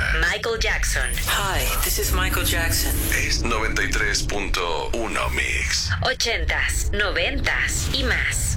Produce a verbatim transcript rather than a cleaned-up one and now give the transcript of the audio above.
Michael Jackson. Hi, this is Michael Jackson. Es noventa y tres punto uno Mix. Ochentas, noventas y más.